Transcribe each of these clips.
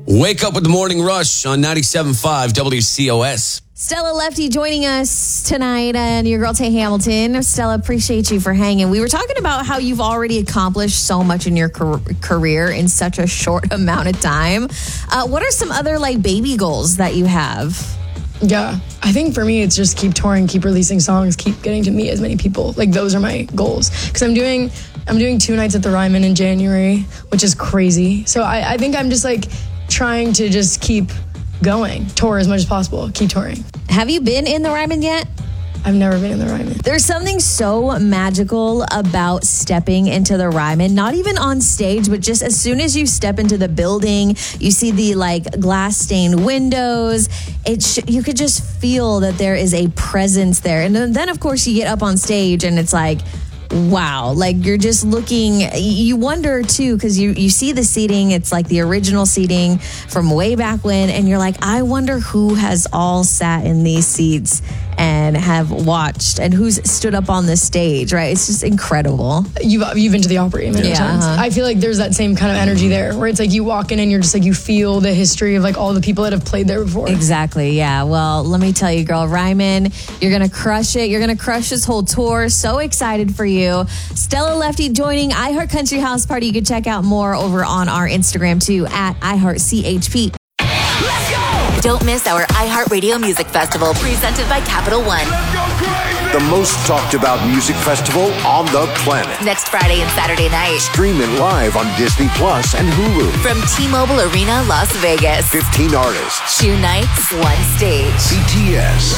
Wake up with the morning rush on 97.5 WCOS. Stella Lefty joining us tonight, and your girl Tay Hamilton. Stella, appreciate you for hanging. We were talking about how you've already accomplished so much in your career in such a short amount of time. What are some other baby goals that you have? Yeah, I think for me, it's just keep touring, keep releasing songs, keep getting to meet as many people. Those are my goals. Because I'm doing 2 nights at the Ryman in January, which is crazy. So I think I'm just trying to just keep going, tour as much as possible, keep touring. Have you been in the Ryman yet? I've never been in the Ryman. There's something so magical about stepping into the Ryman, not even on stage, but just as soon as you step into the building, you see the glass stained windows. You could just feel that there is a presence there. And then of course you get up on stage and it's wow, you're just looking, you wonder too, because you see the seating, it's the original seating from way back when, and you're I wonder who has all sat in these seats and have watched and who's stood up on the stage, right? It's just incredible. You've been to the Opry many times. Uh-huh. I feel there's that same kind of energy there where it's you walk in and you're just you feel the history of all the people that have played there before. Exactly, yeah. Well, let me tell you, girl, Ryman, you're going to crush it. You're going to crush this whole tour. So excited for you. Stella Lefty joining iHeart Country House Party. You can check out more over on our Instagram too, at iHeartCHP. Don't miss our iHeartRadio Music Festival presented by Capital One. The most talked about music festival on the planet. Next Friday and Saturday night. Stream it live on Disney Plus and Hulu. From T-Mobile Arena, Las Vegas. 15 artists. 2 nights, 1 stage. BTS.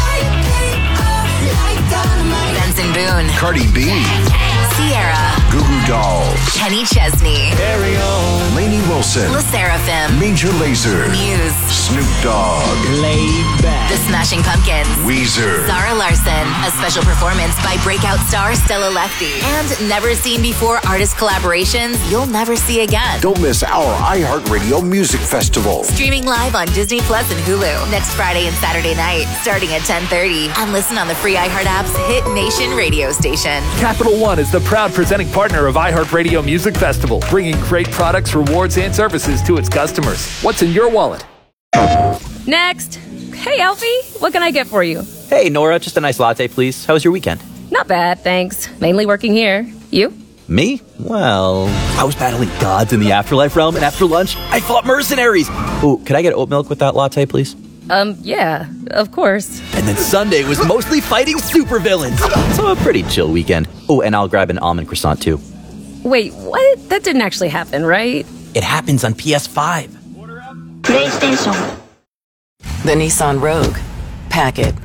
Benson Boone. Cardi B. Sierra. Goo Goo Dolls. Kenny Chesney. Lainey Wilson. La Seraphim. Major Lazer. Muse. Snoop Dogg. The Smashing Pumpkins. Weezer. Zara Larson. A special performance by breakout star Stella Lefty. And never seen before artist collaborations you'll never see again. Don't miss our iHeartRadio Music Festival. Streaming live on Disney Plus and Hulu. Next Friday and Saturday night, starting at 10:30. And listen on the free iHeart app's Hit Nation radio station. Capital One is the proud presenting partner of iHeartRadio Music Festival, bringing great products, rewards, and services to its customers. What's in your wallet? Next. Hey, Alfie. What can I get for you? Hey, Nora. Just a nice latte, please. How was your weekend? Not bad, thanks. Mainly working here. You? Me? Well, I was battling gods in the afterlife realm, and after lunch, I fought mercenaries. Oh, could I get oat milk with that latte, please? Yeah, of course. And then Sunday was mostly fighting supervillains. So a pretty chill weekend. Oh, and I'll grab an almond croissant, too. Wait, what? That didn't actually happen, right? It happens on PS5. PlayStation. The Nissan Rogue. Pack it.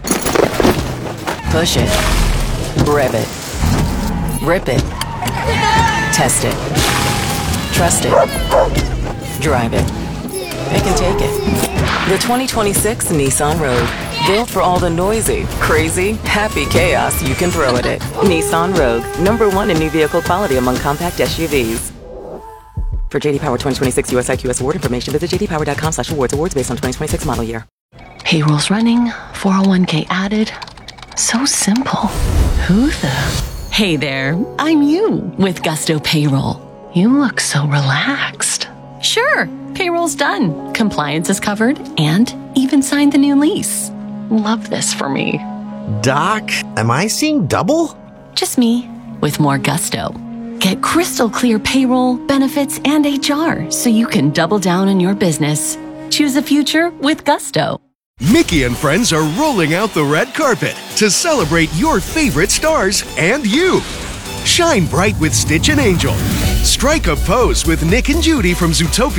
Push it. Rev it. Rip it. Test it. Trust it. Drive it. Pick and take it. The 2026 Nissan Rogue. Built for all the noisy, crazy, happy chaos you can throw at it. Nissan Rogue. #1 in new vehicle quality among compact SUVs. For JD Power 2026 US IQS award information, visit jdpower.com/awards. Awards based on 2026 model year. Payroll's running, 401k added. So simple. Who the? Hey there, I'm you with Gusto Payroll. You look so relaxed. Sure, payroll's done. Compliance is covered and even signed the new lease. Love this for me. Doc, am I seeing double? Just me with more gusto. Get crystal clear payroll, benefits, and HR so you can double down on your business. Choose a future with Gusto. Mickey and friends are rolling out the red carpet to celebrate your favorite stars and you. Shine bright with Stitch and Angel. Strike a pose with Nick and Judy from Zootopia.